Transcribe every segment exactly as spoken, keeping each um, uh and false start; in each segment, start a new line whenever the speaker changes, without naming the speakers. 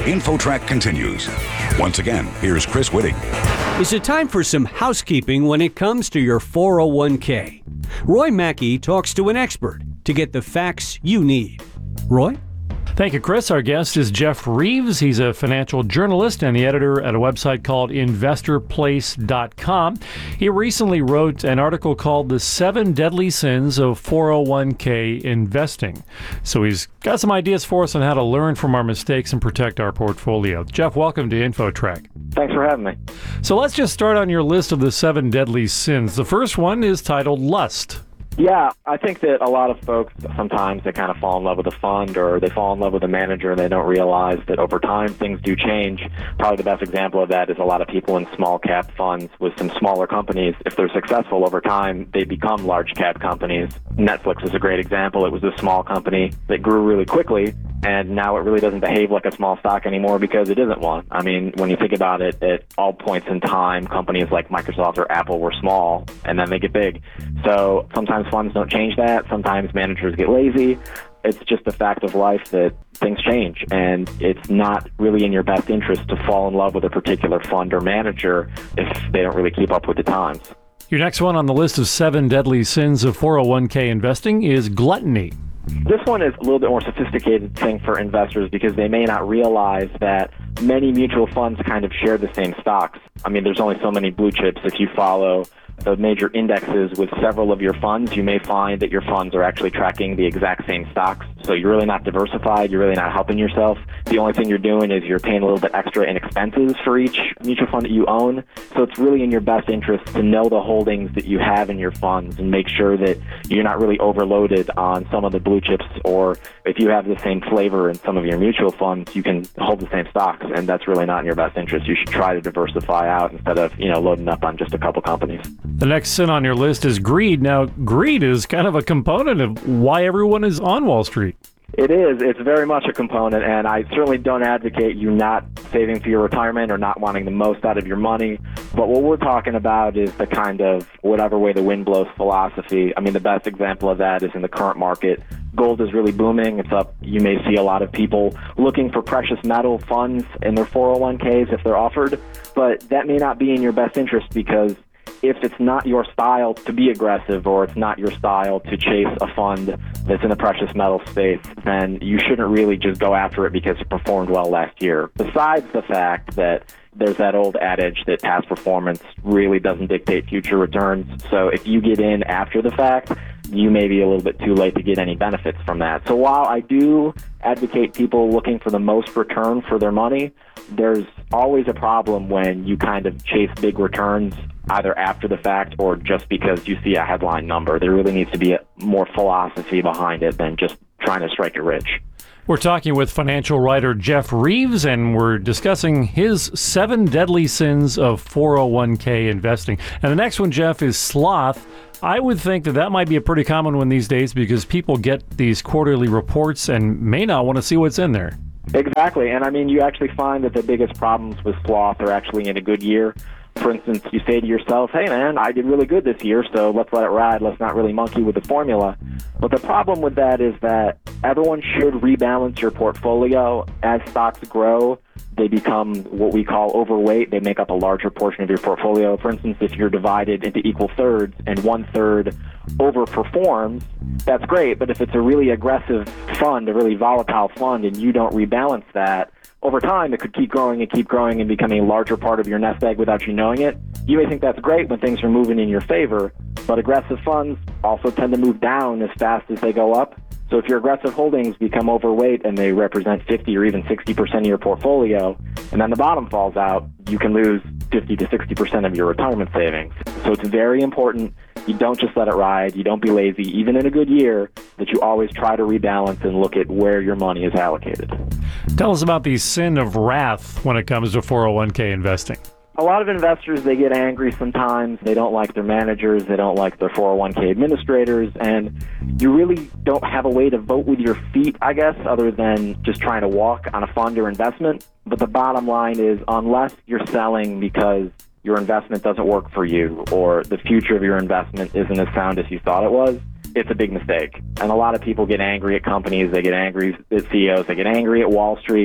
InfoTrack continues. Once again, here's Chris Whitting.
Is it time for some housekeeping when it comes to your four oh one k? Roy Mackey talks to an expert to get the facts you need. Roy?
Thank you, Chris. Our guest is Jeff Reeves. He's a financial journalist and the editor at a website called investor place dot com. He recently wrote an article called The Seven Deadly Sins of four oh one k Investing. So he's got some ideas for us on how to learn from our mistakes and protect our portfolio. Jeff, welcome to InfoTrack.
Thanks for having me.
So let's just start on your list of the seven deadly sins. The first one is titled lust.
Yeah, I think that a lot of folks, sometimes they kind of fall in love with a fund or they fall in love with a manager and they don't realize that over time things do change. Probably the best example of that is a lot of people in small cap funds with some smaller companies. If they're successful over time, they become large cap companies. Netflix is a great example. It was a small company that grew really quickly, and now it really doesn't behave like a small stock anymore because it isn't one. I mean, when you think about it, at all points in time, companies like Microsoft or Apple were small, and then they get big. So sometimes funds don't change that. Sometimes managers get lazy. It's just a fact of life that things change, and it's not really in your best interest to fall in love with a particular fund or manager if they don't really keep up with the times.
Your next one on the list of seven deadly sins of four oh one k investing is gluttony.
This one is a little bit more sophisticated thing for investors because they may not realize that many mutual funds kind of share the same stocks. I mean, there's only so many blue chips. If you follow the major indexes with several of your funds, you may find that your funds are actually tracking the exact same stocks. So you're really not diversified. You're really not helping yourself. The only thing you're doing is you're paying a little bit extra in expenses for each mutual fund that you own. So it's really in your best interest to know the holdings that you have in your funds and make sure that you're not really overloaded on some of the blue chips, or if you have the same flavor in some of your mutual funds, you can hold the same stocks, and that's really not in your best interest. You should try to diversify out instead of, you know, loading up on just a couple companies.
The next sin on your list is greed. Now, greed is kind of a component of why everyone is on Wall Street.
It is. It's very much a component, and I certainly don't advocate you not saving for your retirement or not wanting the most out of your money. But what we're talking about is the kind of whatever way the wind blows philosophy. I mean, the best example of that is in the current market. Gold is really booming. It's up. You may see a lot of people looking for precious metal funds in their four oh one k's if they're offered, but that may not be in your best interest because if it's not your style to be aggressive or it's not your style to chase a fund that's in the precious metal space, then you shouldn't really just go after it because it performed well last year. Besides the fact that there's that old adage that past performance really doesn't dictate future returns. So if you get in after the fact, you may be a little bit too late to get any benefits from that. So while I do advocate people looking for the most return for their money, there's always a problem when you kind of chase big returns either after the fact or just because you see a headline number. There really needs to be a more philosophy behind it than just trying to strike it rich.
We're talking with financial writer Jeff Reeves, and we're discussing his seven deadly sins of four oh one k investing. And the next one, Jeff, is sloth. I would think that that might be a pretty common one these days because people get these quarterly reports and may not want to see what's in there.
Exactly. And I mean, you actually find that the biggest problems with sloth are actually in a good year. For instance, you say to yourself, hey man, I did really good this year, so let's let it ride. Let's not really monkey with the formula. But the problem with that is that everyone should rebalance your portfolio. As stocks grow, they become what we call overweight. They make up a larger portion of your portfolio. For instance, if you're divided into equal thirds and one third overperforms, that's great. But if it's a really aggressive fund, a really volatile fund, and you don't rebalance that, over time, it could keep growing and keep growing and becoming a larger part of your nest egg without you knowing it. You may think that's great when things are moving in your favor, but aggressive funds also tend to move down as fast as they go up. So if your aggressive holdings become overweight and they represent fifty or even sixty percent of your portfolio, and then the bottom falls out, you can lose fifty to sixty percent of your retirement savings. So it's very important you don't just let it ride. You don't be lazy, even in a good year, that you always try to rebalance and look at where your money is allocated.
Tell us about the sin of wrath when it comes to four oh one k investing.
A lot of investors, they get angry sometimes. They don't like their managers. They don't like their four oh one k administrators. And you really don't have a way to vote with your feet, I guess, other than just trying to walk on a fund or investment. But the bottom line is, unless you're selling because your investment doesn't work for you or the future of your investment isn't as sound as you thought it was, it's a big mistake. And a lot of people get angry at companies. They get angry at C E Os. They get angry at Wall Street.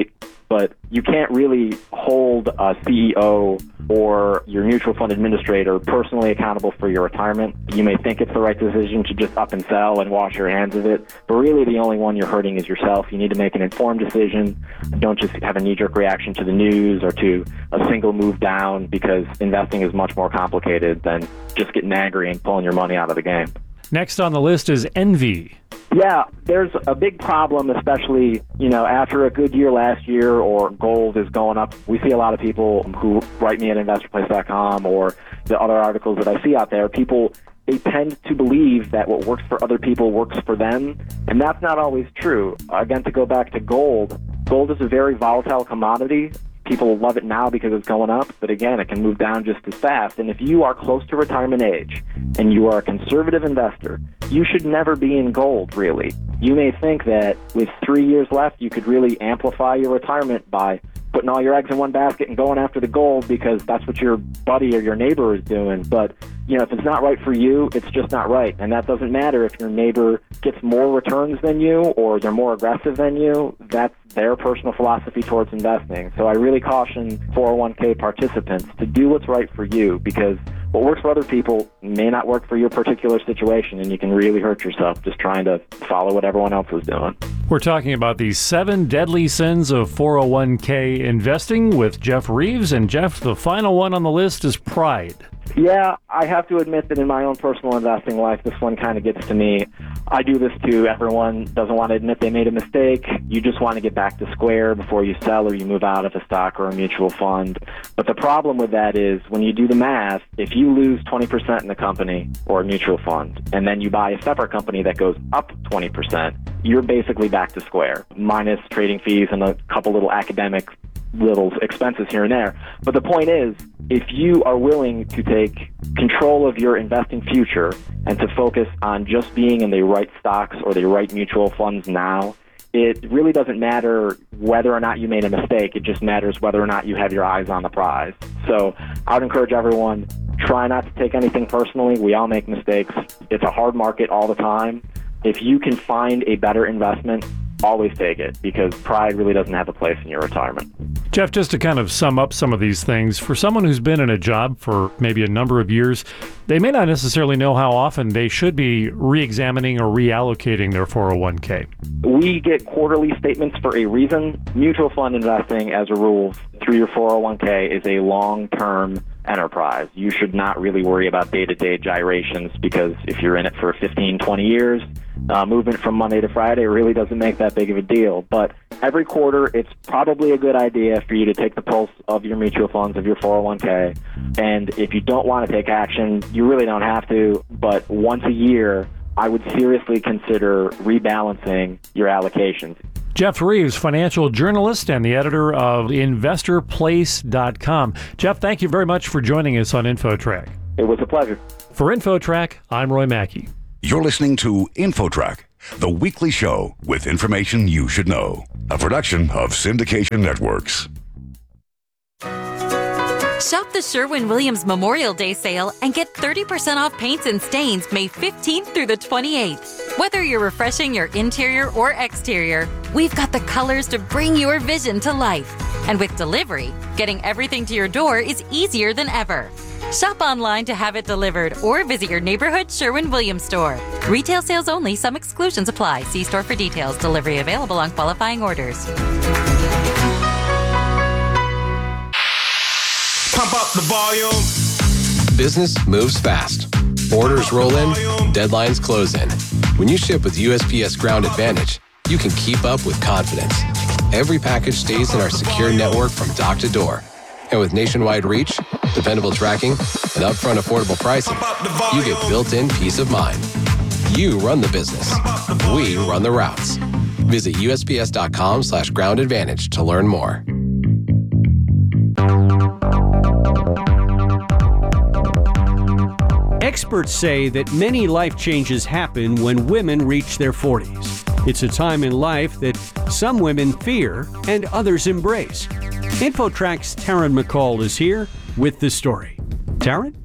but you can't really hold a C E O or your mutual fund administrator personally accountable for your retirement. You may think it's the right decision to just up and sell and wash your hands of it, but really the only one you're hurting is yourself. You need to make an informed decision. Don't just have a knee-jerk reaction to the news or to a single move down, because investing is much more complicated than just getting angry and pulling your money out of the game.
Next on the list is envy.
Yeah, there's a big problem, especially, you know, after a good year last year or gold is going up. We see a lot of people who write me at investor place dot com or the other articles that I see out there. People, they tend to believe that what works for other people works for them, and that's not always true. Again, to go back to gold, gold is a very volatile commodity. People love it now because it's going up, but again, it can move down just as fast. And if you are close to retirement age and you are a conservative investor, you should never be in gold, really. You may think that with three years left, you could really amplify your retirement by putting all your eggs in one basket and going after the gold because that's what your buddy or your neighbor is doing. But, you know, if it's not right for you, it's just not right. And that doesn't matter if your neighbor gets more returns than you or they're more aggressive than you. That's their personal philosophy towards investing. So I really caution four oh one k participants to do what's right for you, because what works for other people may not work for your particular situation, and you can really hurt yourself just trying to follow what everyone else is doing.
We're talking about the seven deadly sins of four oh one k investing with Jeff Reeves. And Jeff, the final one on the list is pride.
Yeah, I have to admit that in my own personal investing life, this one kind of gets to me. I do this too. Everyone doesn't want to admit they made a mistake. You just want to get back to square before you sell or you move out of a stock or a mutual fund. But the problem with that is when you do the math, if you lose twenty percent in the company or a mutual fund, and then you buy a separate company that goes up twenty percent, you're basically back to square, minus trading fees and a couple little academic little expenses here and there. But the point is, if you are willing to take control of your investing future and to focus on just being in the right stocks or the right mutual funds now, it really doesn't matter whether or not you made a mistake. It just matters whether or not you have your eyes on the prize. So I would encourage everyone, try not to take anything personally. We all make mistakes. It's a hard market all the time. If you can find a better investment, always take it, because pride really doesn't have a place in your retirement.
Jeff, just to kind of sum up some of these things, for someone who's been in a job for maybe a number of years, they may not necessarily know how often they should be re-examining or reallocating their four oh one k.
We get quarterly statements for a reason. Mutual fund investing, as a rule, through your four oh one k is a long-term enterprise. You should not really worry about day-to-day gyrations, because if you're in it for fifteen, twenty years, uh, movement from Monday to Friday really doesn't make that big of a deal. But every quarter, it's probably a good idea for you to take the pulse of your mutual funds, of your four oh one k. And if you don't want to take action, you really don't have to. But once a year, I would seriously consider rebalancing your allocations.
Jeff Reeves, financial journalist and the editor of investor place dot com. Jeff, thank you very much for joining us on InfoTrack.
It was a pleasure.
For InfoTrack, I'm Roy Mackey.
You're listening to InfoTrack, the weekly show with information you should know. A production of Syndication Networks.
Shop the Sherwin-Williams Memorial Day sale and get thirty percent off paints and stains May fifteenth through the twenty-eighth. Whether you're refreshing your interior or exterior, we've got the colors to bring your vision to life. And with delivery, getting everything to your door is easier than ever. Shop online to have it delivered or visit your neighborhood Sherwin-Williams store. Retail sales only. Some exclusions apply. See store for details. Delivery available on qualifying orders.
Pump up the volume.
Business moves fast. Orders roll in, deadlines close in. When you ship with U S P S Ground Advantage, you can keep up with confidence. Every package stays in our secure network from dock to door. And with nationwide reach, dependable tracking, and upfront affordable pricing, you get built-in peace of mind. You run the business. We run the routes. Visit U S P S dot com slash ground advantage to learn more.
Experts say that many life changes happen when women reach their forties. It's a time in life that some women fear and others embrace. InfoTrack's Taryn McCall is here with the story. Taryn?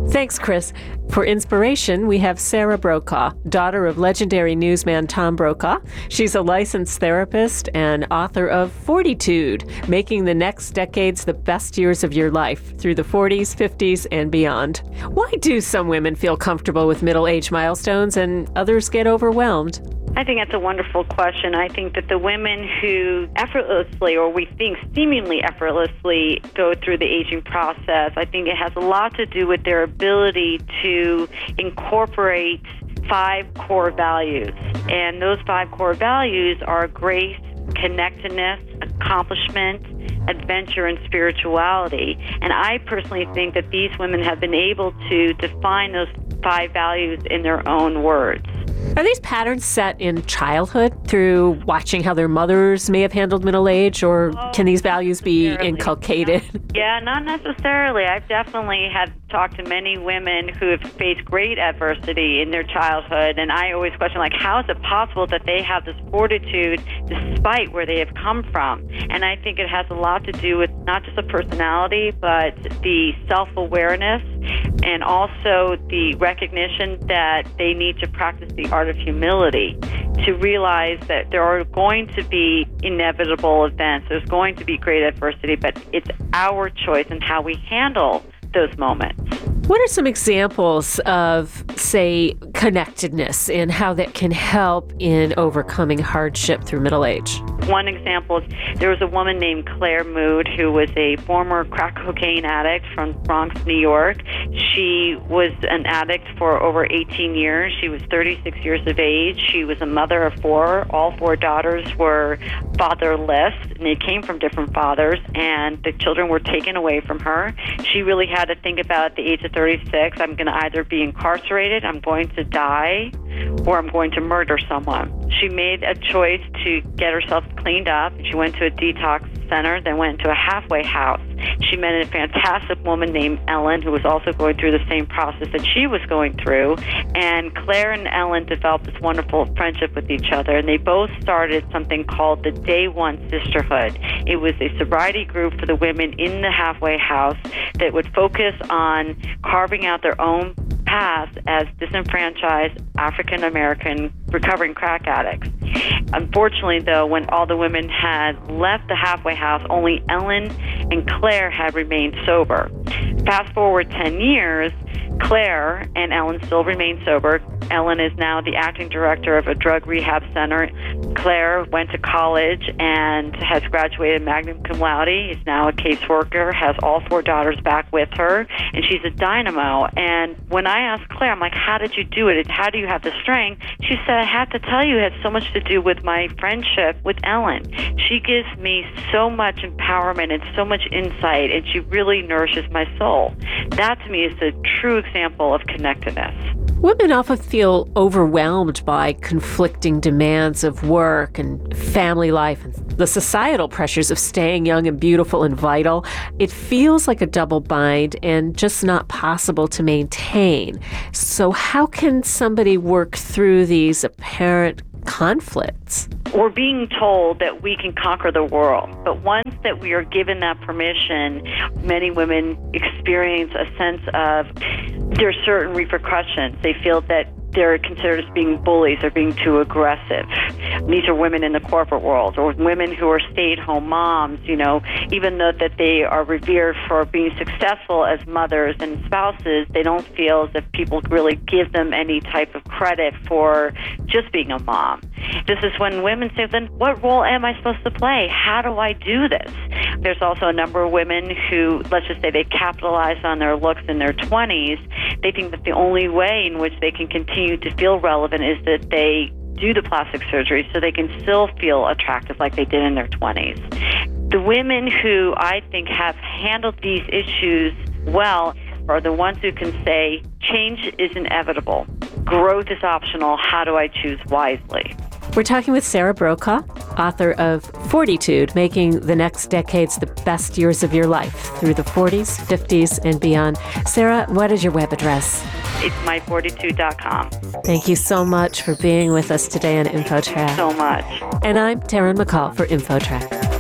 Thanks, Chris. For inspiration, we have Sarah Brokaw, daughter of legendary newsman Tom Brokaw. She's a licensed therapist and author of Fortitude, making the next decades the best years of your life through the forties, fifties, and beyond. Why do some women feel comfortable with middle-age milestones and others get overwhelmed?
I think that's a wonderful question. I think that the women who effortlessly, or we think seemingly effortlessly, go through the aging process, I think it has a lot to do with their ability to incorporate five core values. And those five core values are grace, connectedness, accomplishment, adventure, and spirituality. And I personally think that these women have been able to define those five values in their own words.
Are these patterns set in childhood through watching how their mothers may have handled middle age, or
oh,
can these values be inculcated?
Yeah, not necessarily. I've definitely had talked to many women who have faced great adversity in their childhood, and I always question, like, how is it possible that they have this fortitude despite where they have come from? And I think it has a lot to do with not just the personality, but the self-awareness and also the recognition that they need to practice the art of humility to realize that there are going to be inevitable events. There's going to be great adversity, but it's our choice in how we handle those moments.
What are some examples of, say, connectedness and how that can help in overcoming hardship through middle age?
One example is there was a woman named Claire Mood who was a former crack cocaine addict from Bronx, New York. She was an addict for over eighteen years. She was thirty-six years of age. She was a mother of four. All four daughters were fatherless, and they came from different fathers, and the children were taken away from her. She really had to think about at the age of thirty-six, I'm going to either be incarcerated, I'm going to die, or I'm going to murder someone. She made a choice to get herself cleaned up. She went to a detox center, then went to a halfway house. She met a fantastic woman named Ellen who was also going through the same process that she was going through. And Claire and Ellen developed this wonderful friendship with each other, and they both started something called the Day One Sisterhood. It was a sobriety group for the women in the halfway house that would focus on carving out their own paths as disenfranchised African American recovering crack addicts. Unfortunately, though, when all the women had left the halfway house, only Ellen and Claire had remained sober. Fast forward ten years, Claire and Ellen still remain sober. Ellen is now the acting director of a drug rehab center. Claire went to college and has graduated magna cum laude, is now a caseworker, has all four daughters back with her, and she's a dynamo. And when I asked Claire, I'm like, how did you do it? How do you have the strength? She said, I have to tell you, it had so much to do with my friendship with Ellen. She gives me so much empowerment and so much insight, and she really nourishes my soul. That, to me, is a true example of connectedness.
Women often feel overwhelmed by conflicting demands of work and family life and the societal pressures of staying young and beautiful and vital. It feels like a double bind and just not possible to maintain. So how can somebody work through these apparent conflicts?
We're being told that we can conquer the world, but once that we are given that permission, many women experience a sense of there are certain repercussions. They feel that they're considered as being bullies or being too aggressive. These are women in the corporate world, or women who are stay-at-home moms, you know, even though that they are revered for being successful as mothers and spouses, they don't feel as if people really give them any type of credit for just being a mom. This is when women say, then what role am I supposed to play? How do I do this? There's also a number of women who, let's just say they capitalize on their looks in their twenties. They think that the only way in which they can continue to feel relevant is that they do the plastic surgery so they can still feel attractive like they did in their twenties. The women who I think have handled these issues well are the ones who can say, change is inevitable. Growth is optional. How do I choose wisely?
We're talking with Sarah Brokaw, author of Fortitude, making the next decades the best years of your life through the forties, fifties, and beyond. Sarah, what is your web address?
It's my fortitude dot com.
Thank you so much for being with us today on InfoTrack.
So much.
And I'm Taryn McCall for InfoTrack.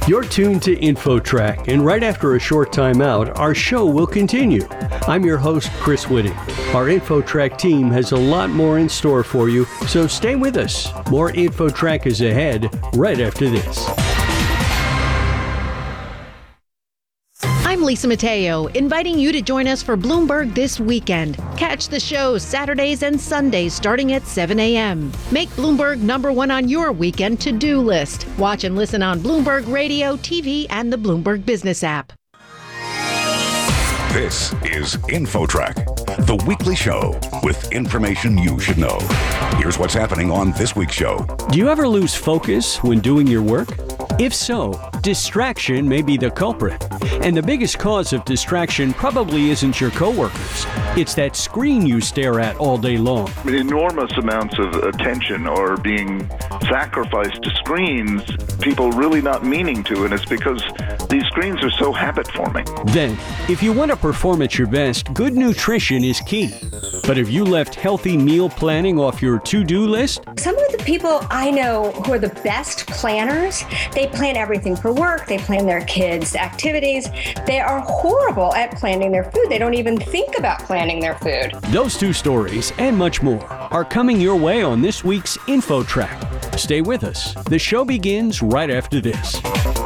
You're tuned to InfoTrack, and right after a short time out, our show will continue. I'm your host, Chris Whitting. Our InfoTrack team has a lot more in store for you, so stay with us. More InfoTrack is ahead right after this.
I'm Lisa Mateo, inviting you to join us for Bloomberg This Weekend. Catch the shows Saturdays and Sundays starting at seven a.m. Make Bloomberg number one on your weekend to-do list. Watch and listen on Bloomberg Radio, T V, and the Bloomberg Business app.
This is InfoTrack, the weekly show with information you should know. Here's what's happening on this week's show.
Do you ever lose focus when doing your work? If so, distraction may be the culprit. And the biggest cause of distraction probably isn't your coworkers. It's that screen you stare at all day long.
Enormous amounts of attention are being sacrificed to screens, people really not meaning to, and it's because these screens are so habit-forming.
Then, if you want to perform at your best, good nutrition is key. But have you left healthy meal planning off your to-do list?
Some of the people I know who are the best planners, they plan everything for work, they plan their kids' activities. They are horrible at planning their food. They don't even think about planning their food.
Those two stories and much more are coming your way on this week's InfoTrack. Stay with us. The show begins right after this.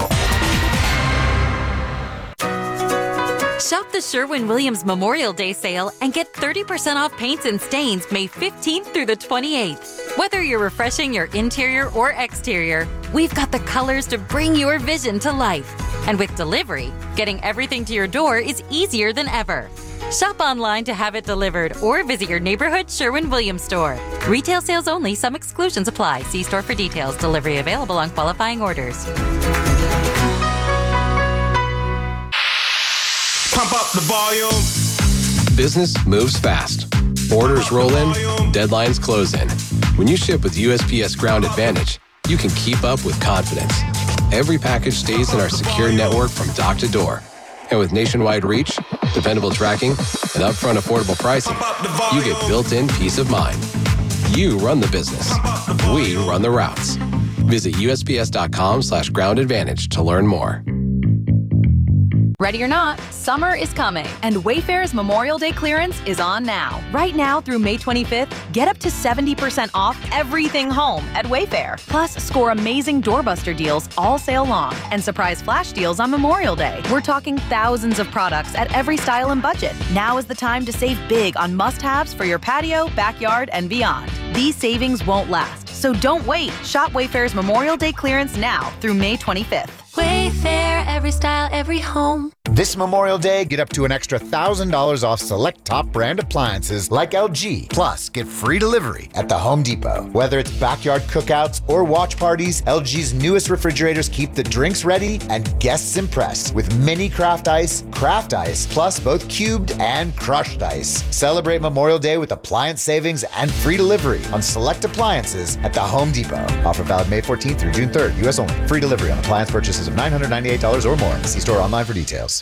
Shop the Sherwin-Williams Memorial Day sale and get thirty percent off paints and stains May fifteenth through the twenty-eighth. Whether you're refreshing your interior or exterior, we've got the colors to bring your vision to life. And with delivery, getting everything to your door is easier than ever. Shop online to have it delivered or visit your neighborhood Sherwin-Williams store. Retail sales only. Some exclusions apply. See store for details. Delivery available on qualifying orders.
Pump up the volume.
Business moves fast. Orders roll in, deadlines close in. When you ship with U S P S Ground Advantage, you can keep up with confidence. Every package stays in our secure network from dock to door. And with nationwide reach, dependable tracking, and upfront affordable pricing, you get built-in peace of mind. You run the business. We run the routes. Visit usps.com slash ground advantage to learn more.
Ready or not, summer is coming, and Wayfair's Memorial Day clearance is on now. Right now through May twenty-fifth, get up to seventy percent off everything home at Wayfair. Plus, score amazing doorbuster deals all sale long and surprise flash deals on Memorial Day. We're talking thousands of products at every style and budget. Now is the time to save big on must-haves for your patio, backyard, and beyond. These savings won't last, so don't wait. Shop Wayfair's Memorial Day clearance now through May twenty-fifth.
Wayfair, every style, every home.
This Memorial Day, get up to an extra one thousand dollars off select top brand appliances like L G. Plus, get free delivery at the Home Depot. Whether it's backyard cookouts or watch parties, L G's newest refrigerators keep the drinks ready and guests impressed with mini craft ice, craft ice, plus both cubed and crushed ice. Celebrate Memorial Day with appliance savings and free delivery on select appliances at the Home Depot. Offer valid May fourteenth through June third, U S only. Free delivery on appliance purchases of nine hundred ninety-eight dollars or more. See store online for details.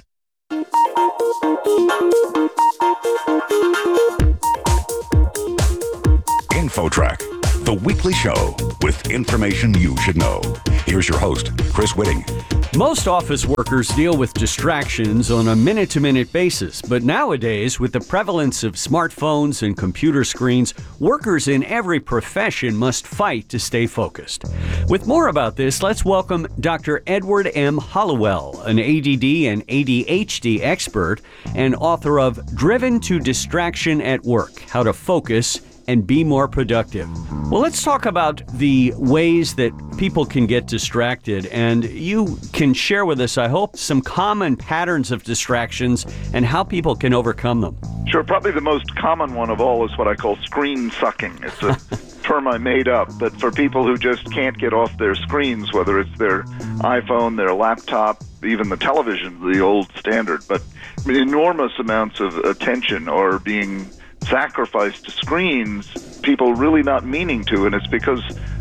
InfoTrack, the weekly show with information you should know. Here's your host, Chris Whitting.
Most office workers deal with distractions on a minute-to-minute basis, but nowadays, with the prevalence of smartphones and computer screens, workers in every profession must fight to stay focused. With more about this, let's welcome Doctor Edward M. Hollowell, an A D D and A D H D expert and author of Driven to Distraction at Work: How to Focus and Be More Productive. Well, let's talk about the ways that people can get distracted, and you can share with us, I hope, some common patterns of distractions and how people can overcome them.
Sure, probably the most common one of all is what I call screen sucking. It's a term I made up, but for people who just can't get off their screens, whether it's their iPhone, their laptop, even the television, the old standard, but enormous amounts of attention are being sacrificed to screens, people really not meaning to, and it's because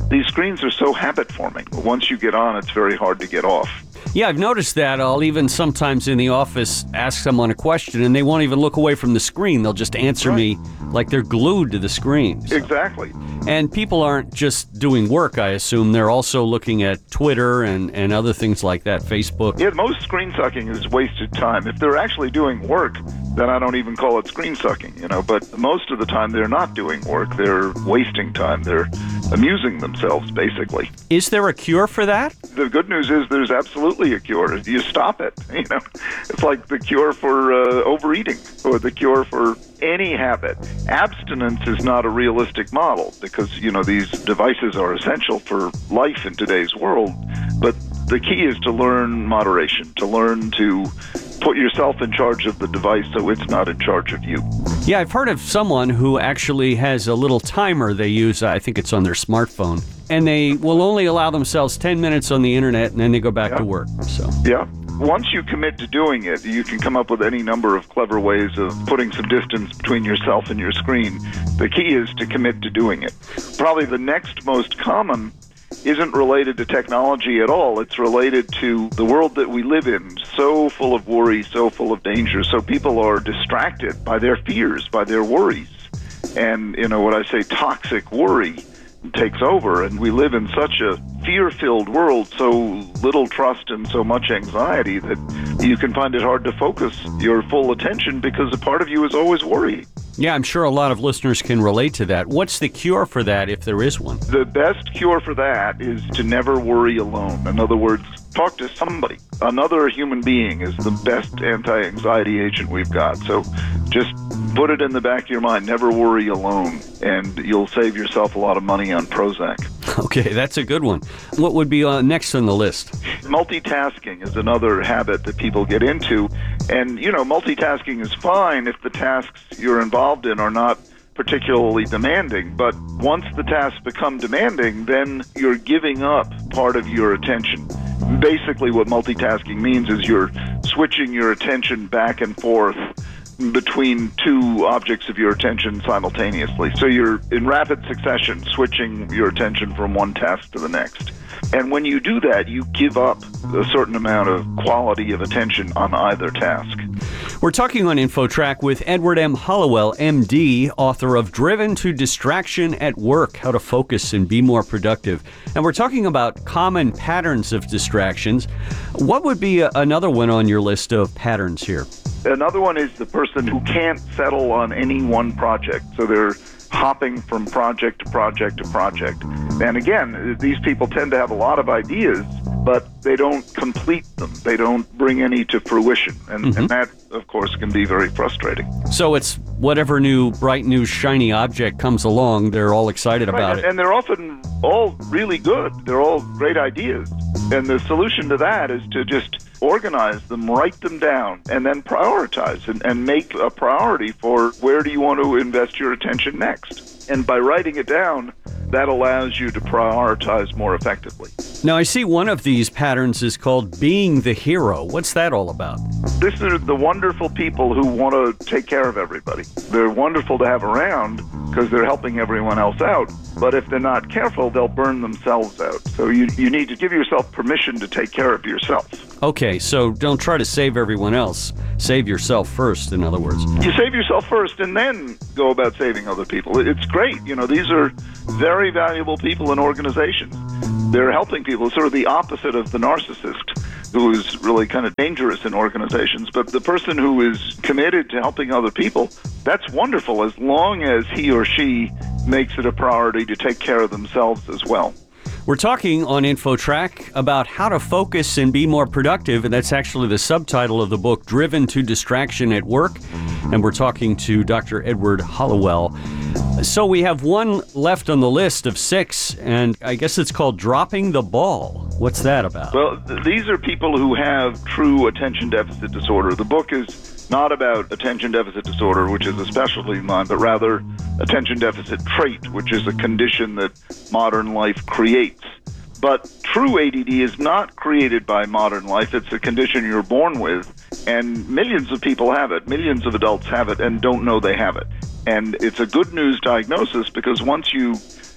these screens are so habit-forming. Once you get on, it's very hard to get off.
Yeah, I've noticed that. I'll even sometimes in the office ask someone a question, and they won't even look away from the screen. They'll just answer right. me like they're glued to the screen. So.
Exactly.
And people aren't just doing work, I assume. They're also looking at Twitter and, and other things like that, Facebook.
Yeah, most screen sucking is wasted time. If they're actually doing work, then I don't even call it screen sucking, you know. But most of the time, they're not doing work. They're wasting time. They're amusing themselves, basically.
Is there a cure for that?
The good news is there's absolutely a cure. You stop it. You know, it's like the cure for uh, overeating or the cure for any habit. Abstinence is not a realistic model because, you know, these devices are essential for life in today's world. But the key is to learn moderation, to learn to put yourself in charge of the device so it's not in charge of you.
Yeah, I've heard of someone who actually has a little timer they use. I think it's on their smartphone. And they will only allow themselves ten minutes on the internet, and then they go back
yeah.
to work. So
yeah. Once you commit to doing it, you can come up with any number of clever ways of putting some distance between yourself and your screen. The key is to commit to doing it. Probably the next most common isn't related to technology at all. It's related to the world that we live in, so full of worry, so full of danger. So people are distracted by their fears, by their worries. And, you know, what I say, toxic worry takes over, and we live in such a fear-filled world, so little trust and so much anxiety that you can find it hard to focus your full attention because a part of you is always worrying.
Yeah, I'm sure a lot of listeners can relate to that. What's the cure for that, if there is one?
The best cure for that is to never worry alone. In other words, talk to somebody. Another human being is the best anti-anxiety agent we've got. So just put it in the back of your mind, never worry alone, and you'll save yourself a lot of money on Prozac.
Okay, that's a good one. What would be uh, next on the list?
Multitasking is another habit that people get into. And, you know, multitasking is fine if the tasks you're involved in are not particularly demanding. But once the tasks become demanding, then you're giving up part of your attention. Basically, what multitasking means is you're switching your attention back and forth between two objects of your attention simultaneously. So you're in rapid succession switching your attention from one task to the next. And when you do that, you give up a certain amount of quality of attention on either task.
We're talking on InfoTrack with Edward M. Hallowell, M D, author of Driven to Distraction at Work, How to Focus and Be More Productive. And we're talking about common patterns of distractions. What would be a, another one on your list of patterns here?
Another one is the person who can't settle on any one project. So they're hopping from project to project to project. And again, these people tend to have a lot of ideas, but they don't complete them. They don't bring any to fruition. And, mm-hmm. and that, of course, can be very frustrating.
So it's whatever new, bright, new, shiny object comes along, they're all excited
right.
about it.
And they're often all really good. They're all great ideas. And the solution to that is to just organize them, write them down, and then prioritize and, and make a priority for where do you want to invest your attention next. And by writing it down, that allows you to prioritize more effectively.
Now, I see one of these patterns is called being the hero. What's that all about?
This is the wonderful people who want to take care of everybody. They're wonderful to have around because they're helping everyone else out. But if they're not careful, they'll burn themselves out. So you, you need to give yourself permission to take care of yourself.
Okay, so don't try to save everyone else. Save yourself first, in other words.
You save yourself first and then go about saving other people. It's great. You know, these are very valuable people in organizations. They're helping people, sort of the opposite of the narcissist, who is really kind of dangerous in organizations. But the person who is committed to helping other people, that's wonderful as long as he or she makes it a priority to take care of themselves as well.
We're talking on InfoTrack about how to focus and be more productive, and that's actually the subtitle of the book, Driven to Distraction at Work. And we're talking to Doctor Edward Hallowell. So we have one left on the list of six, and I guess it's called dropping the ball. What's that about?
Well, th- these are people who have true attention deficit disorder. The book is not about attention deficit disorder, which is a specialty of mine, but rather attention deficit trait, which is a condition that modern life creates. But true A D D is not created by modern life. It's a condition you're born with, and millions of people have it. Millions of adults have it and don't know they have it. And it's a good news diagnosis because once you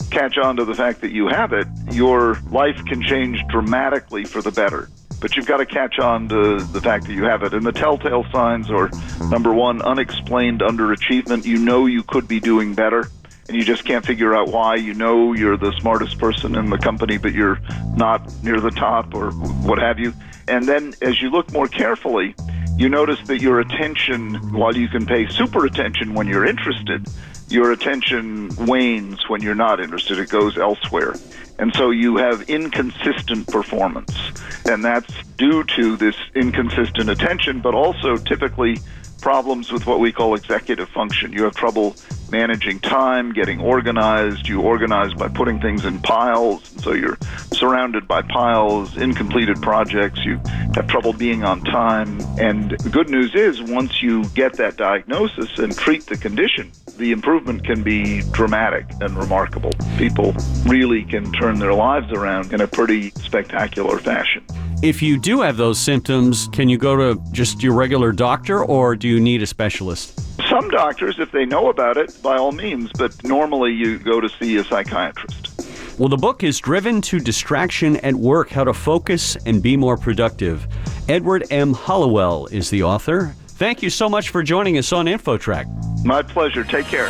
catch on to the fact that you have it, your life can change dramatically for the better. But you've got to catch on to the fact that you have it. And the telltale signs are, number one, unexplained underachievement. You know you could be doing better, and you just can't figure out why. You know you're the smartest person in the company, but you're not near the top or what have you. And then as you look more carefully, you notice that your attention, while you can pay super attention when you're interested, your attention wanes when you're not interested. It goes elsewhere. And so you have inconsistent performance. And that's due to this inconsistent attention, but also typically problems with what we call executive function. You have trouble managing time, getting organized. You organize by putting things in piles. So you're surrounded by piles, incompleted projects. You have trouble being on time. And the good news is once you get that diagnosis and treat the condition, the improvement can be dramatic and remarkable. People really can turn their lives around in a pretty spectacular fashion.
If you do have those symptoms, can you go to just your regular doctor, or do you need a specialist?
Some doctors, if they know about it, by all means, but normally you go to see a psychiatrist.
Well, the book is Driven to Distraction at Work, How to Focus and Be More Productive. Edward M. Hallowell is the author. Thank you so much for joining us on InfoTrack.
My pleasure. Take care.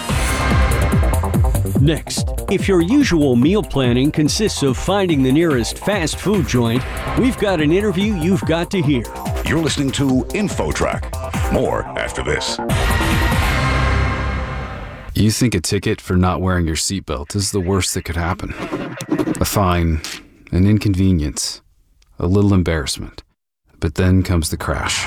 Next, if your usual meal planning consists of finding the nearest fast food joint, we've got an interview you've got to hear.
You're listening to InfoTrack. More after this.
You think a ticket for not wearing your seatbelt is the worst that could happen. A fine, an inconvenience, a little embarrassment. But then comes the crash.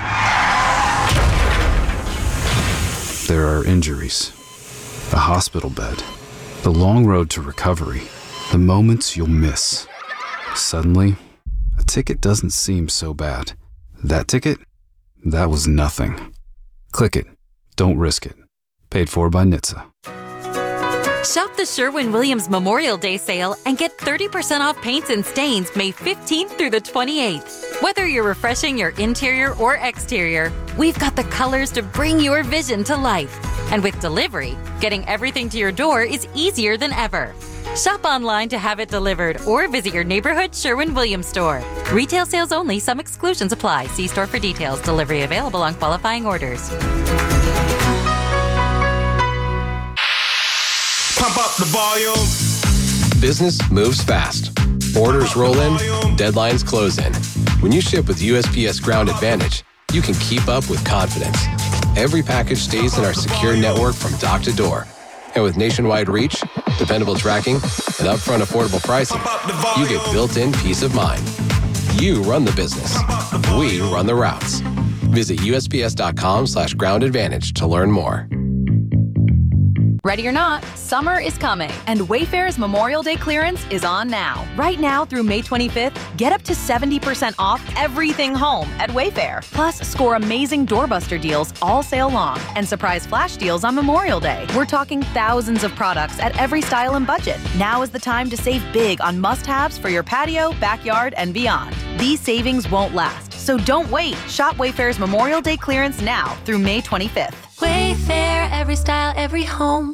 There are injuries, a hospital bed, the long road to recovery, the moments you'll miss. Suddenly, a ticket doesn't seem so bad. That ticket? That was nothing. Click it. Don't risk it. Paid for by N H T S A.
Shop the Sherwin-Williams Memorial Day sale and get thirty percent off paints and stains May fifteenth through the twenty-eighth. Whether you're refreshing your interior or exterior, we've got the colors to bring your vision to life. And with delivery, getting everything to your door is easier than ever. Shop online to have it delivered or visit your neighborhood Sherwin-Williams store. Retail sales only. Some exclusions apply. See store for details. Delivery available on qualifying orders.
Pump up the volume.
Business moves fast. Orders roll in, deadlines close in. When you ship with U S P S Ground Advantage, you can keep up with confidence. Every package stays in our secure network from dock to door. And with nationwide reach, dependable tracking, and upfront affordable pricing, you get built-in peace of mind. You run the business. We run the routes. Visit USPS.com slash ground advantage to learn more.
Ready or not, summer is coming, and Wayfair's Memorial Day clearance is on now. Right now through May twenty-fifth, get up to seventy percent off everything home at Wayfair. Plus, score amazing doorbuster deals all sale long and surprise flash deals on Memorial Day. We're talking thousands of products at every style and budget. Now is the time to save big on must-haves for your patio, backyard, and beyond. These savings won't last, so don't wait. Shop Wayfair's Memorial Day clearance now through May twenty-fifth.
Wayfair, every style, every home.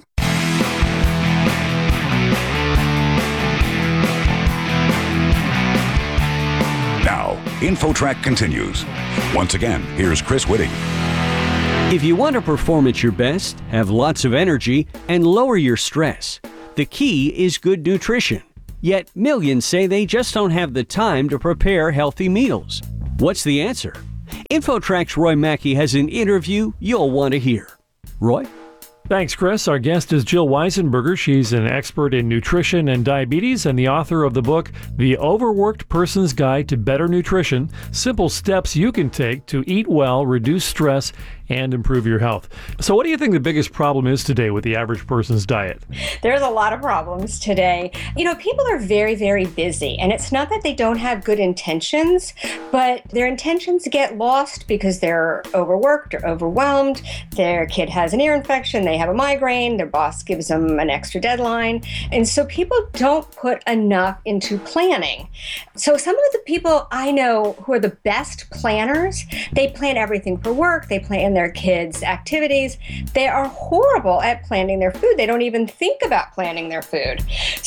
Now, InfoTrack continues. Once again, here's Chris Whitting.
If you want to perform at your best, have lots of energy, and lower your stress, the key is good nutrition. Yet millions say they just don't have the time to prepare healthy meals. What's the answer? InfoTrack's Roy Mackey has an interview you'll want to hear. Roy?
Thanks, Chris. Our guest is Jill Weisenberger. She's an expert in nutrition and diabetes and the author of the book, The Overworked Person's Guide to Better Nutrition, Simple Steps You Can Take to Eat Well, Reduce Stress, and Improve Your Health. So what do you think the biggest problem is today with the average person's diet?
There's a lot of problems today. You know, people are very, very busy, and it's not that they don't have good intentions, but their intentions get lost because they're overworked or overwhelmed. Their kid has an ear infection. They may have a migraine, their boss gives them an extra deadline. And so people don't put enough into planning. So some of the people I know who are the best planners, they plan everything for work, they plan their kids' activities. They are horrible at planning their food. They don't even think about planning their food.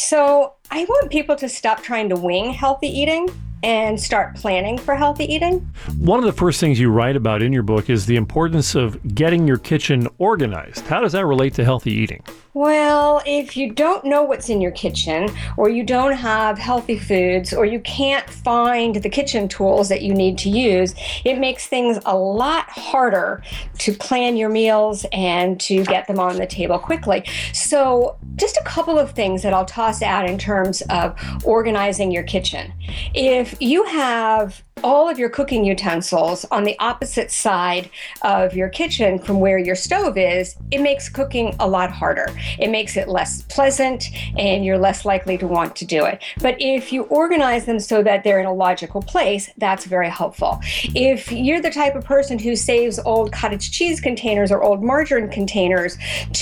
So I want people to stop trying to wing healthy eating and start planning for healthy eating.
One of the first things you write about in your book is the importance of getting your kitchen organized. How does that relate to healthy eating?
Well, if you don't know what's in your kitchen, or you don't have healthy foods, or you can't find the kitchen tools that you need to use, it makes things a lot harder to plan your meals and to get them on the table quickly. So just a couple of things that I'll toss out in terms of organizing your kitchen. If you have all of your cooking utensils on the opposite side of your kitchen from where your stove is, it makes cooking a lot harder. It makes it less pleasant, and you're less likely to want to do it. But if you organize them so that they're in a logical place, that's very helpful. If you're the type of person who saves old cottage cheese containers or old margarine containers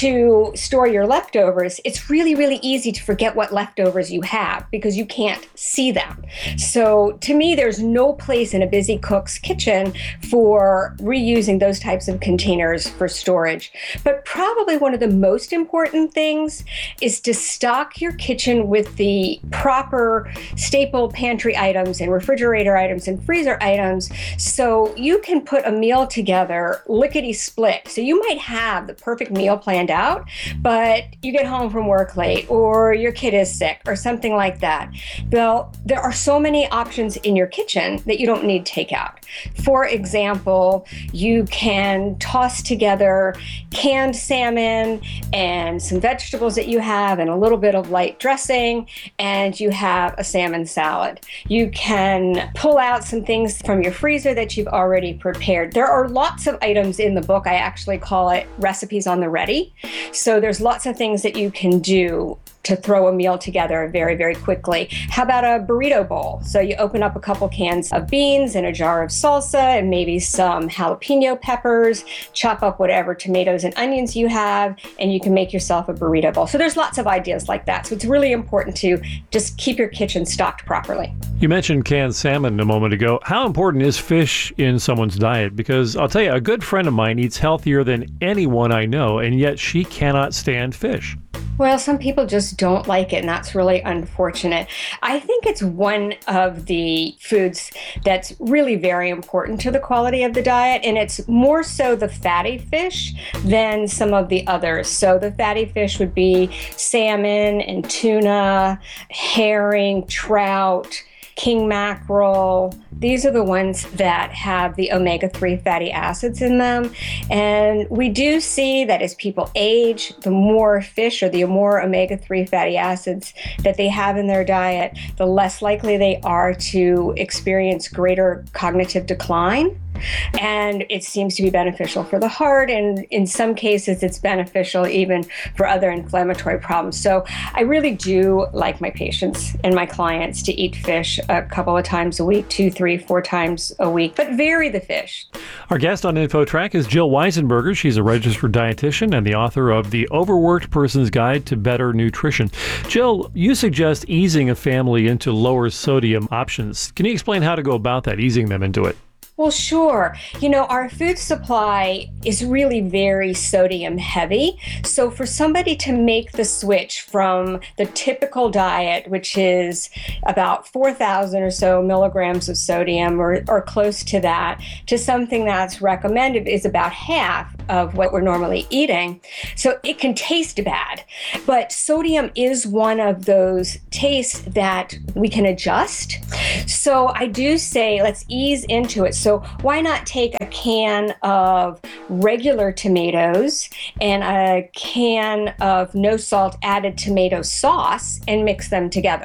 to store your leftovers, it's really, really easy to forget what leftovers you have because you can't see them. So to me, there's no place in a busy cook's kitchen for reusing those types of containers for storage. But probably one of the most important things is to stock your kitchen with the proper staple pantry items and refrigerator items and freezer items so you can put a meal together lickety-split. So you might have the perfect meal planned out, but you get home from work late or your kid is sick or something like that. Well, there are so many options in your kitchen that you don't need takeout. For example, you can toss together canned salmon and some vegetables that you have and a little bit of light dressing, and you have a salmon salad. You can pull out some things from your freezer that you've already prepared. There are lots of items in the book. I actually call it recipes on the ready. So there's lots of things that you can do to throw a meal together very, very quickly. How about a burrito bowl? So you open up a couple cans of beans and a jar of salsa and maybe some jalapeno peppers, chop up whatever tomatoes and onions you have, and you can make yourself a burrito bowl. So there's lots of ideas like that. So it's really important to just keep your kitchen stocked properly.
You mentioned canned salmon a moment ago. How important is fish in someone's diet? Because I'll tell you, a good friend of mine eats healthier than anyone I know, and yet she cannot stand fish.
Well, some people just don't like it, and that's really unfortunate. I think it's one of the foods that's really very important to the quality of the diet, and it's more so the fatty fish than some of the others. So the fatty fish would be salmon and tuna, herring, trout, king mackerel. These are the ones that have the omega three fatty acids in them. And we do see that as people age, the more fish or the more omega three fatty acids that they have in their diet, the less likely they are to experience greater cognitive decline. And it seems to be beneficial for the heart, and in some cases it's beneficial even for other inflammatory problems. So I really do like my patients and my clients to eat fish a couple of times a week, two, three, four times a week, but vary the fish.
Our guest on InfoTrack is Jill Weisenberger. She's a registered dietitian and the author of The Overworked Person's Guide to Better Nutrition. Jill, you suggest easing a family into lower sodium options. Can you explain how to go about that, easing them into it?
Well, sure. You know, our food supply is really very sodium heavy. So for somebody to make the switch from the typical diet, which is about four thousand or so milligrams of sodium or, or close to that, to something that's recommended is about half of what we're normally eating. So it can taste bad. But sodium is one of those tastes that we can adjust. So I do say let's ease into it. So why not take a can of regular tomatoes and a can of no salt added tomato sauce and mix them together?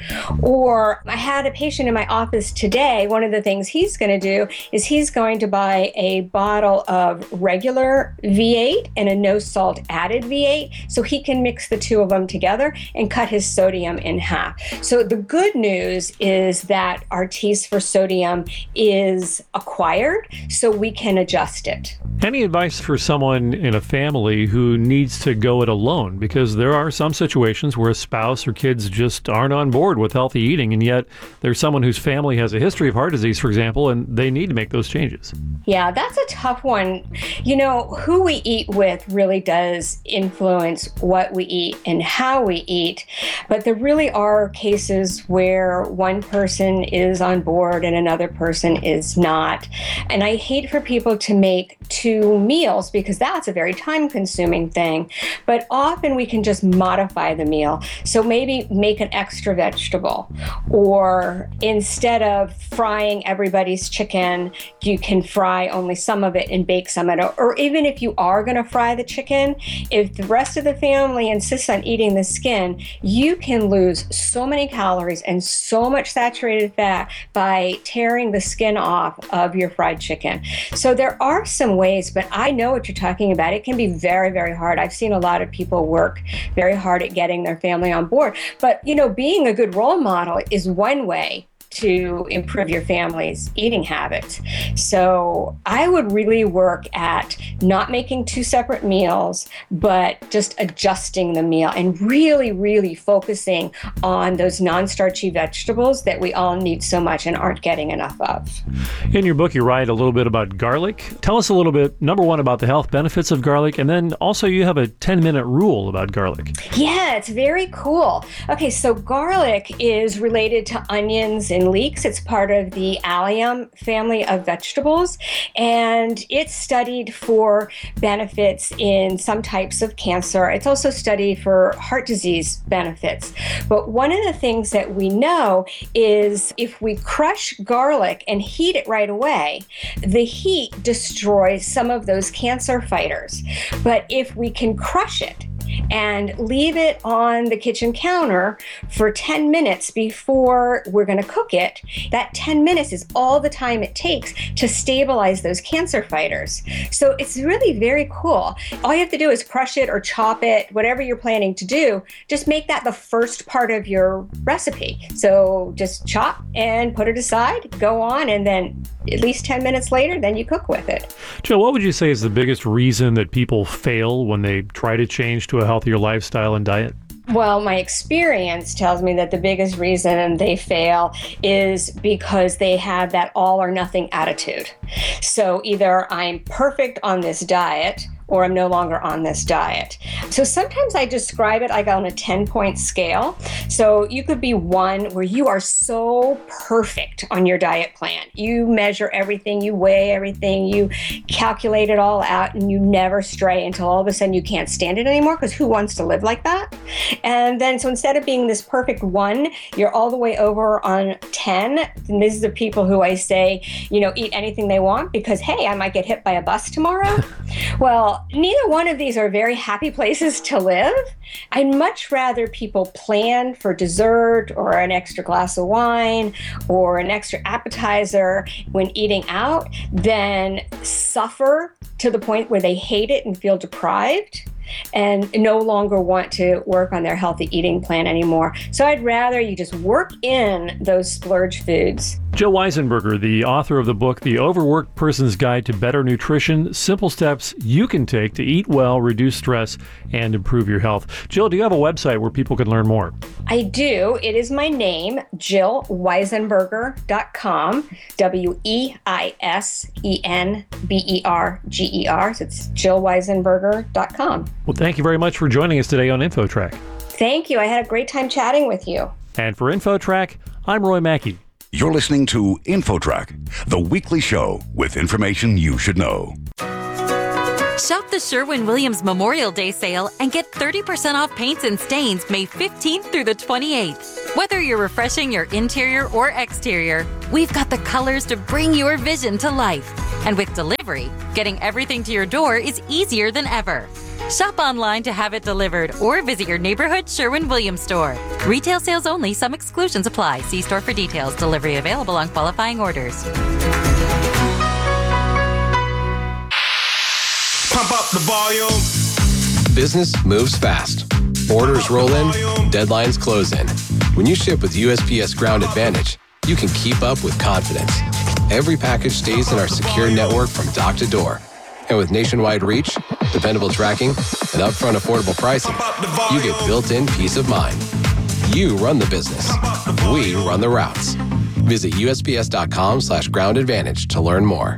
Or I had a patient in my office today. One of the things he's going to do is he's going to buy a bottle of regular V eight and a no salt added V eight so he can mix the two of them together and cut his sodium in half. So the good news is that our taste for sodium is acquired, so we can adjust it.
Any advice for someone in a family who needs to go it alone? Because there are some situations where a spouse or kids just aren't on board with healthy eating, and yet there's someone whose family has a history of heart disease, for example, and they need to make those changes.
Yeah, that's a tough one. You know, who we eat with really does influence what we eat and how we eat. But there really are cases where one person is on board and another person is not. And I hate for people to make two meals because that's a very time-consuming thing. But often we can just modify the meal. So maybe make an extra vegetable, or instead of frying everybody's chicken, you can fry only some of it and bake some of it. Or even if you are going to fry the chicken, if the rest of the family insists on eating the skin, you can lose so many calories and so much saturated fat by tearing the skin off of your fried chicken. So there are some ways, but I know what you're talking about. It can be very, very hard. I've seen a lot of people work very hard at getting their family on board. But, you know, being a good role model is one way to improve your family's eating habits. So I would really work at not making two separate meals, but just adjusting the meal and really, really focusing on those non-starchy vegetables that we all need so much and aren't getting enough of.
In your book, you write a little bit about garlic. Tell us a little bit, number one, about the health benefits of garlic, and then also you have a ten-minute rule about garlic.
Yeah, it's very cool. Okay, so garlic is related to onions and leeks. It's part of the allium family of vegetables, and it's studied for benefits in some types of cancer. It's also studied for heart disease benefits. But one of the things that we know is if we crush garlic and heat it right away, the heat destroys some of those cancer fighters. But if we can crush it and leave it on the kitchen counter for ten minutes before we're going to cook it, that ten minutes is all the time it takes to stabilize those cancer fighters. So it's really very cool. All you have to do is crush it or chop it, whatever you're planning to do. Just make that the first part of your recipe. So just chop and put it aside, go on, and then at least ten minutes later, then you cook with it.
Jill, what would you say is the biggest reason that people fail when they try to change to a healthier lifestyle and diet?
Well, my experience tells me that the biggest reason they fail is because they have that all or nothing attitude. So either I'm perfect on this diet or I'm no longer on this diet. So sometimes I describe it like on a ten-point scale. So you could be one where you are so perfect on your diet plan. You measure everything, you weigh everything, you calculate it all out, and you never stray until all of a sudden you can't stand it anymore, because who wants to live like that? And then so instead of being this perfect one, you're all the way over on ten. And these are the people who I say, you know, eat anything they want because, hey, I might get hit by a bus tomorrow. Well, neither one of these are very happy places to live. I'd much rather people plan for dessert or an extra glass of wine or an extra appetizer when eating out than suffer to the point where they hate it and feel deprived and no longer want to work on their healthy eating plan anymore. So I'd rather you just work in those splurge foods.
Jill Weisenberger, the author of the book, The Overworked Person's Guide to Better Nutrition, Simple Steps You Can Take to Eat Well, Reduce Stress, and Improve Your Health. Jill, do you have a website where people can learn more?
I do. It is my name, jill weisenberger dot com, W E I S E N B E R G E R. So it's jill weisenberger dot com.
Well, thank you very much for joining us today on InfoTrack.
Thank you. I had a great time chatting with you.
And for InfoTrack, I'm Roy Mackey.
You're listening to InfoTrack, the weekly show with information you should know.
Shop the Sherwin-Williams Memorial Day sale and get thirty percent off paints and stains May fifteenth through the twenty-eighth. Whether you're refreshing your interior or exterior, we've got the colors to bring your vision to life. And with delivery, getting everything to your door is easier than ever. Shop online to have it delivered or visit your neighborhood Sherwin-Williams store. Retail sales only. Some exclusions apply. See store for details. Delivery available on qualifying orders.
Pump up the volume.
Business moves fast. Orders roll in, deadlines close in. When you ship with U S P S Ground Advantage, you can keep up with confidence. Every package stays in our secure network from dock to door. And with nationwide reach, dependable tracking, and upfront affordable pricing, you get built-in peace of mind. You run the business. We run the routes. Visit USPS.com slash ground advantage to learn more.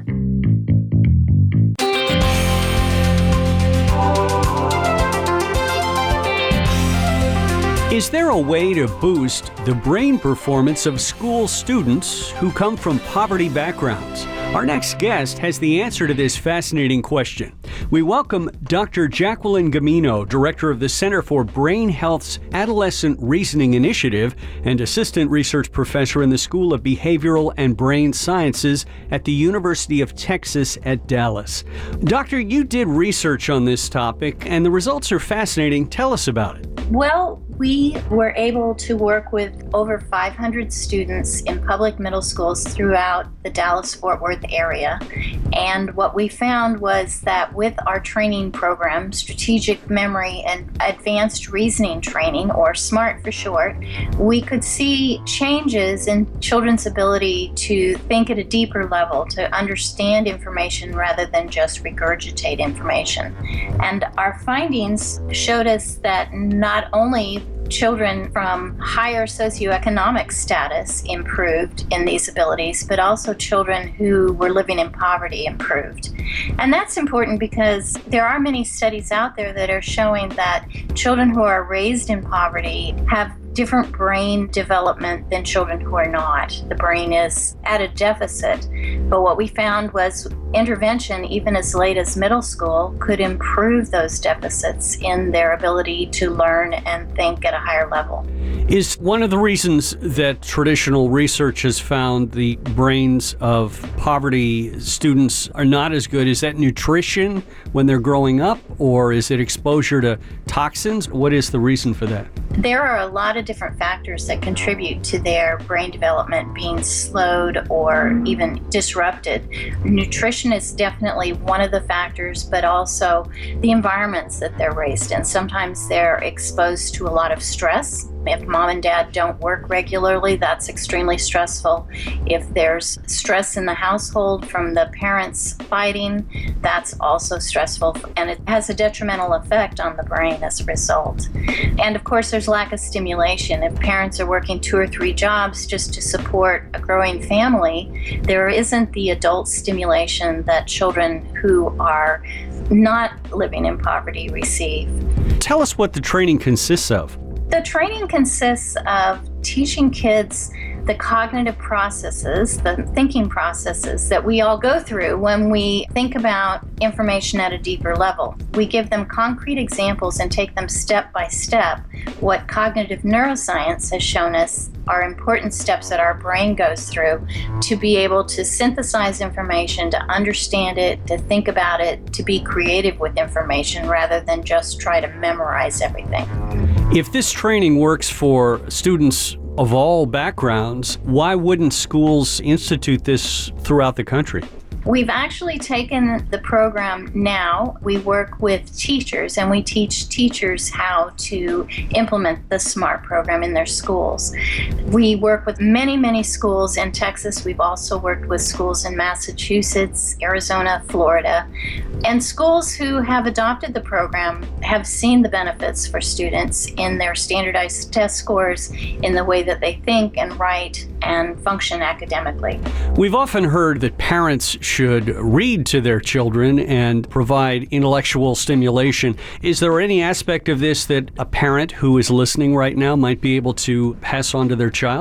Is there a way to boost the brain performance of school students who come from poverty backgrounds? Our next guest has the answer to this fascinating question. We welcome Doctor Jacqueline Gamino, Director of the Center for Brain Health's Adolescent Reasoning Initiative and Assistant Research Professor in the School of Behavioral and Brain Sciences at the University of Texas at Dallas. Doctor, you did research on this topic, and the results are fascinating. Tell us about it.
Well, we were able to work with over five hundred students in public middle schools throughout the Dallas-Fort Worth area. And what we found was that with our training program, Strategic Memory and Advanced Reasoning Training, or SMART for short, we could see changes in children's ability to think at a deeper level, to understand information rather than just regurgitate information. And our findings showed us that not only children from higher socioeconomic status improved in these abilities, but also children who were living in poverty improved. And that's important because there are many studies out there that are showing that children who are raised in poverty have different brain development than children who are not. The brain is at a deficit. But what we found was intervention, even as late as middle school, could improve those deficits in their ability to learn and think at a higher level.
Is one of the reasons that traditional research has found the brains of poverty students are not as good, is that nutrition when they're growing up, or is it exposure to toxins? What is the reason for that?
There are a lot of different factors that contribute to their brain development being slowed or even disrupted. Nutrition is definitely one of the factors, but also the environments that they're raised in. Sometimes they're exposed to a lot of stress. If mom and dad don't work regularly, that's extremely stressful. If there's stress in the household from the parents fighting, that's also stressful, and it has a detrimental effect on the brain as a result. And of course, there's lack of stimulation. If parents are working two or three jobs just to support a growing family, there isn't the adult stimulation that children who are not living in poverty receive.
Tell us what the training consists of.
The training consists of teaching kids the cognitive processes, the thinking processes that we all go through when we think about information at a deeper level. We give them concrete examples and take them step by step. What cognitive neuroscience has shown us are important steps that our brain goes through to be able to synthesize information, to understand it, to think about it, to be creative with information rather than just try to memorize everything.
If this training works for students of all backgrounds, why wouldn't schools institute this throughout the country?
We've actually taken the program now. We work with teachers and we teach teachers how to implement the SMART program in their schools. We work with many, many schools in Texas. We've also worked with schools in Massachusetts, Arizona, Florida. And schools who have adopted the program have seen the benefits for students in their standardized test scores, in the way that they think and write and function academically.
We've often heard that parents should read to their children and provide intellectual stimulation. Is there any aspect of this that a parent who is listening right now might be able to pass on to their child?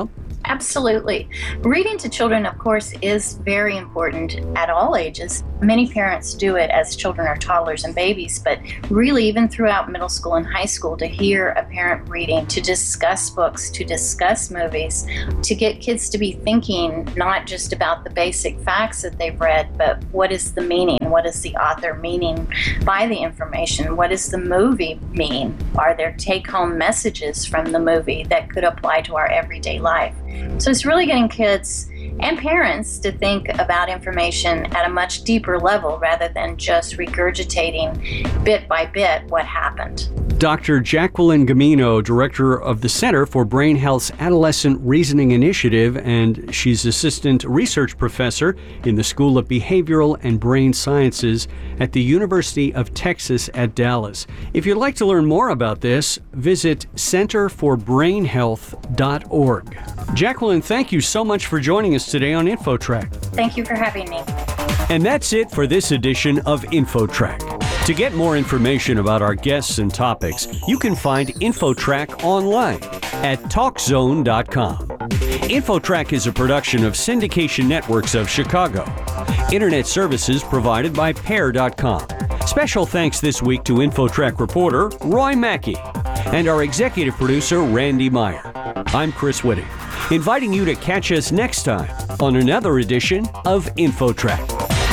Absolutely. Reading to children, of course, is very important at all ages. Many parents do it as children are toddlers and babies, but really even throughout middle school and high school, to hear a parent reading, to discuss books, to discuss movies, to get kids to be thinking not just about the basic facts that they've read, but what is the meaning? What is the author meaning by the information? What does the movie mean? Are there take-home messages from the movie that could apply to our everyday life? So it's really getting kids and parents to think about information at a much deeper level rather than just regurgitating bit by bit what happened.
Doctor Jacqueline Gamino, director of the Center for Brain Health's Adolescent Reasoning Initiative, and she's assistant research professor in the School of Behavioral and Brain Sciences at the University of Texas at Dallas. If you'd like to learn more about this, visit center for brain health dot org. Jacqueline, thank you so much for joining us today on InfoTrack.
Thank you for having me.
And that's it for this edition of InfoTrack. To get more information about our guests and topics, you can find InfoTrack online at talk zone dot com. InfoTrack is a production of Syndication Networks of Chicago. Internet services provided by pair dot com. Special thanks this week to InfoTrack reporter Roy Mackey and our executive producer Randy Meyer. I'm Chris Whitting, inviting you to catch us next time on another edition of InfoTrack.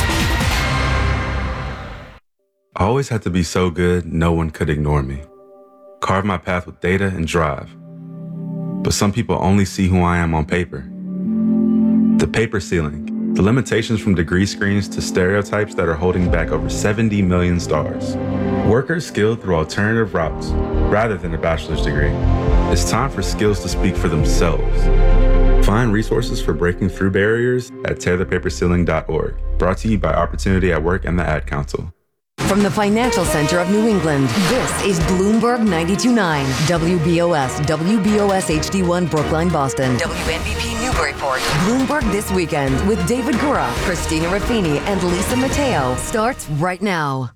I always had to be so good, no one could ignore me. Carve my path with data and drive. But some people only see who I am on paper. The paper ceiling, the limitations from degree screens to stereotypes that are holding back over seventy million stars. Workers skilled through alternative routes, rather than a bachelor's degree. It's time for skills to speak for themselves. Find resources for breaking through barriers at tear the paper ceiling dot org. Brought to you by Opportunity at Work and the Ad Council.
From the financial center of New England, this is Bloomberg ninety-two point nine, W B O S, W B O S H D one, Brookline, Boston. W N B P Newburyport. Bloomberg This Weekend with David Gura, Christina Raffini, and Lisa Mateo starts right now.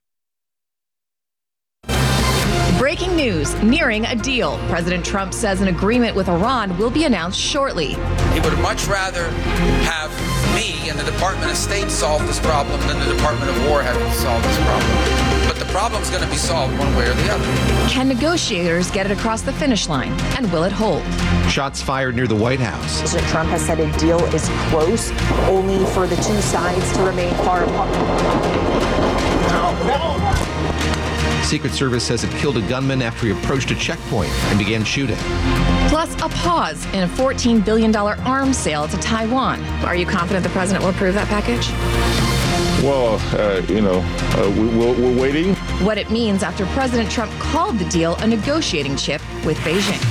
Breaking news, nearing a deal. President Trump says an agreement with Iran will be announced shortly.
He would much rather have me and the Department of State solve this problem than the Department of War having to solve this problem. But the problem's going to be solved one way or the other.
Can negotiators get it across the finish line? And will it hold?
Shots fired near the White House.
President Trump has said a deal is close, only for the two sides to remain far apart.
No, no. Secret Service says it killed a gunman after he approached a checkpoint and began shooting.
Plus, a pause in a fourteen billion dollars arms sale to Taiwan. Are you confident the president will approve that package?
Well, uh, you know, uh, we, we're, we're waiting.
What it means after President Trump called the deal a negotiating chip with Beijing.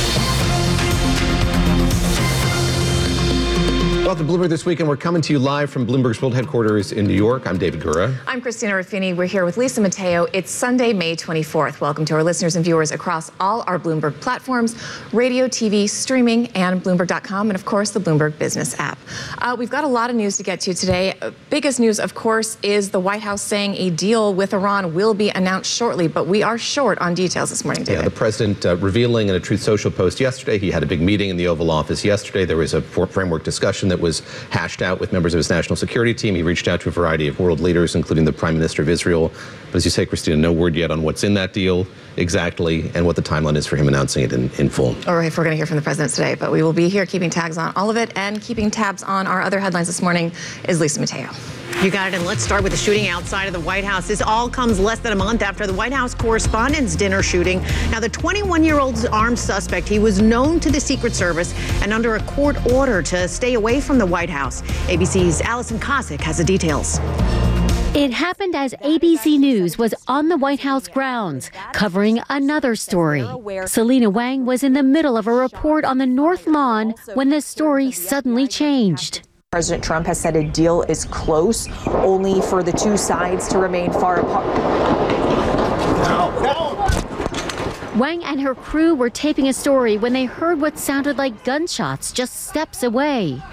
Welcome to Bloomberg This Weekend. We're coming to you live from Bloomberg's World Headquarters in New York. I'm David Gura.
I'm Christina Raffini. We're here with Lisa Mateo. It's Sunday, May twenty-fourth. Welcome to our listeners and viewers across all our Bloomberg platforms, radio, T V, streaming, and Bloomberg dot com, and of course, the Bloomberg Business app. Uh, we've got a lot of news to get to today. Uh, biggest news, of course, is the White House saying a deal with Iran will be announced shortly, but we are short on details this morning, David.
Yeah, the president uh, revealing in a Truth Social post yesterday, he had a big meeting in the Oval Office yesterday. There was a framework discussion that was hashed out with members of his national security team. He reached out to a variety of world leaders, including the Prime Minister of Israel. But as you say, Christina, no word yet on what's in that deal exactly and what the timeline is for him announcing it in, in full.
Or if we're going to hear from the president today, but we will be here keeping tags on all of it, and keeping tabs on our other headlines this morning is Lisa Mateo.
You got it, and let's start with the shooting outside of the White House. This all comes less than a month after the White House Correspondents' Dinner shooting. Now, the twenty-one-year-old armed suspect, he was known to the Secret Service and under a court order to stay away from the White House. A B C's Allison Kosick has the details.
It happened as A B C News was on the White House grounds, covering another story. Selena Wang was in the middle of a report on the North Lawn when the story suddenly changed.
President Trump has said a deal is close, only for the two sides to remain far apart.
No, no. Wang and her crew were taping a story when they heard what sounded like gunshots just steps away.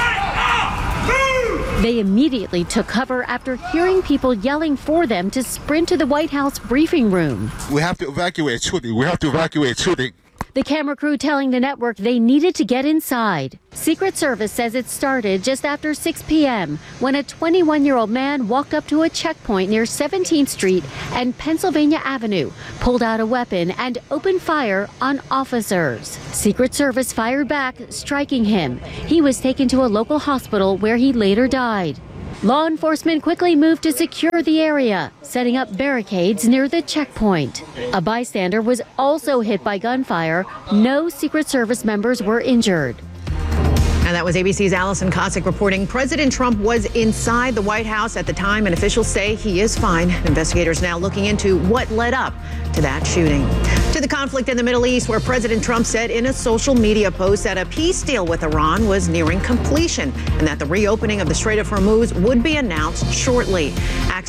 They immediately took cover after hearing people yelling for them to sprint to the White House briefing room.
We have to evacuate shooting. We have to evacuate shooting.
The camera crew telling the network they needed to get inside. Secret Service says it started just after six p.m. when a twenty-one-year-old man walked up to a checkpoint near seventeenth Street and Pennsylvania Avenue, pulled out a weapon, and opened fire on officers. Secret Service fired back, striking him. He was taken to a local hospital where he later died. Law enforcement quickly moved to secure the area, setting up barricades near the checkpoint. A bystander was also hit by gunfire. No Secret Service members were injured.
And that was A B C's Allison Cossack reporting. President Trump was inside the White House at the time, and officials say he is fine. Investigators now looking into what led up to that shooting. To the conflict in the Middle East, where President Trump said in a social media post that a peace deal with Iran was nearing completion and that the reopening of the Strait of Hormuz would be announced shortly.